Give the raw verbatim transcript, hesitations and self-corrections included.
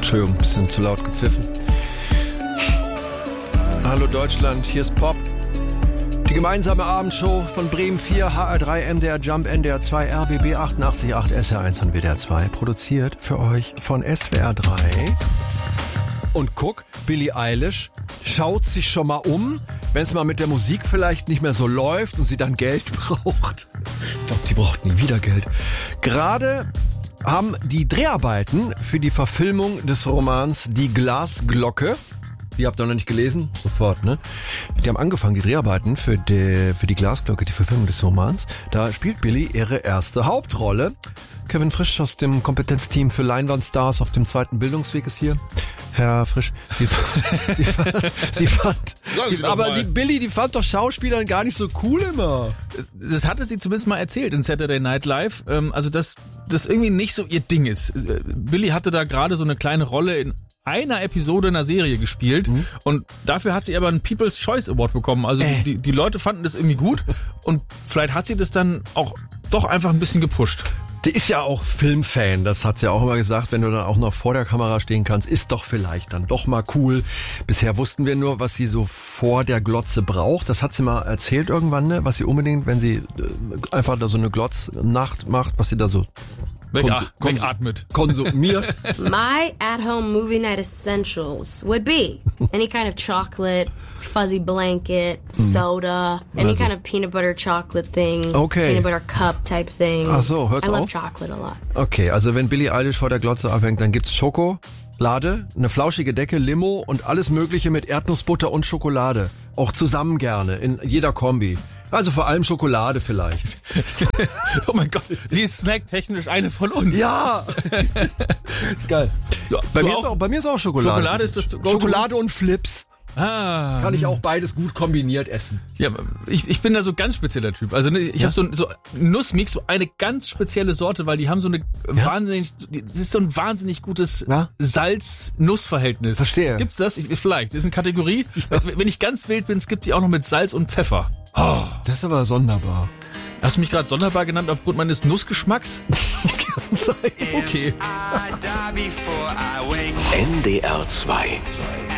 Entschuldigung, ein bisschen zu laut gepfiffen. Hallo Deutschland, hier ist Pop. Die gemeinsame Abendshow von Bremen vier, H R drei, M D R Jump, N D R zwei, R B B achtundachtzig Komma acht, S R eins und W D R zwei. Produziert für euch von S W R drei. Und guck, Billie Eilish schaut sich schon mal um, wenn es mal mit der Musik vielleicht nicht mehr so läuft und sie dann Geld braucht. Ich glaube, die braucht nie wieder Geld. Gerade haben die Dreharbeiten für die Verfilmung des Romans Die Glasglocke, die habt ihr noch nicht gelesen? Sofort, ne? Die haben angefangen, die Dreharbeiten für die, für die Glasglocke, die Verfilmung des Romans. Da spielt Billie ihre erste Hauptrolle. Kevin Frisch aus dem Kompetenzteam für Leinwandstars auf dem zweiten Bildungsweg ist hier. Herr Frisch, Sie, Sie fand, Sie fand Sie, aber die Billie, die fand doch Schauspielern gar nicht so cool immer. Das hatte sie zumindest mal erzählt in Saturday Night Live. Also, dass das irgendwie nicht so ihr Ding ist. Billie hatte da gerade so eine kleine Rolle in einer Episode einer Serie gespielt mhm. und dafür hat sie aber einen People's Choice Award bekommen. Also äh. die, die Leute fanden das irgendwie gut und vielleicht hat sie das dann auch doch einfach ein bisschen gepusht. Die ist ja auch Filmfan, das hat sie ja auch immer gesagt, wenn du dann auch noch vor der Kamera stehen kannst, ist doch vielleicht dann doch mal cool. Bisher wussten wir nur, was sie so vor der Glotze braucht. Das hat sie mal erzählt irgendwann, ne? Was sie unbedingt, wenn sie einfach da so eine Glotznacht macht, was sie da so Wegatmet. Konsu- konsumiert. My at-home movie night essentials would be any kind of chocolate, fuzzy blanket, soda, any also. kind of peanut butter chocolate thing, okay. peanut butter cup type thing. Ach so, hört's I auf? love chocolate a lot. Okay, also wenn Billie Eilish vor der Glotze abhängt, dann gibt's Schokolade, eine flauschige Decke, Limo und alles Mögliche mit Erdnussbutter und Schokolade. Auch zusammen gerne, in jeder Kombi. Also vor allem Schokolade vielleicht. Oh mein Gott, sie ist snacktechnisch eine von uns. Ja! Ist geil. Ja, bei, mir auch, ist auch, bei mir ist auch Schokolade. Schokolade ist das Go-to. Schokolade und Flips. Ah. Kann ich auch beides gut kombiniert essen. Ja, ich, ich bin da so ganz spezieller Typ. Also ich ja? habe so, so Nussmix, so eine ganz spezielle Sorte, weil die haben so eine ja? wahnsinnig, das ist so ein wahnsinnig gutes ja? Salz-Nuss-Verhältnis. Verstehe. Gibt's das? Ich, vielleicht. Das ist eine Kategorie. Ja. Wenn ich ganz wild bin, es gibt die auch noch mit Salz und Pfeffer. Oh, das ist aber sonderbar. Hast du mich gerade sonderbar genannt aufgrund meines Nussgeschmacks? Kann sein. Okay. N D R zwei